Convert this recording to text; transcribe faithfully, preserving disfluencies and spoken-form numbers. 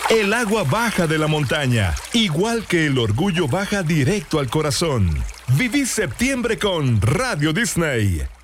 El agua baja de la montaña, igual que el orgullo baja directo al corazón. Viví septiembre con Radio Disney.